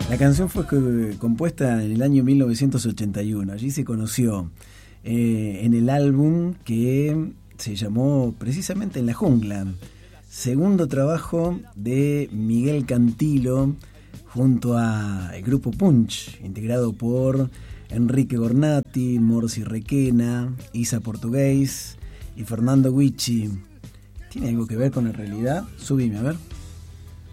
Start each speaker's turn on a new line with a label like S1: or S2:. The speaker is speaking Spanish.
S1: La canción fue compuesta en el año 1981. Allí se conoció en el álbum que se llamó precisamente En la Jungla, segundo trabajo de Miguel Cantilo junto a el grupo Punch, integrado por Enrique Gornati, Morsi Requena, Isa Portugués y Fernando Guicci. ¿Tiene algo que ver con la realidad? Subime, a ver.